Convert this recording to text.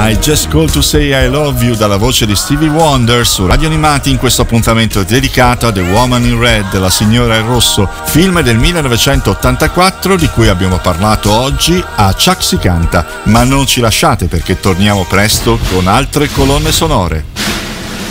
I Just Call to Say I Love You dalla voce di Stevie Wonder su Radio Animati in questo appuntamento dedicato a The Woman in Red, la signora in rosso, film del 1984 di cui abbiamo parlato oggi a Chuck si canta, ma non ci lasciate perché torniamo presto con altre colonne sonore.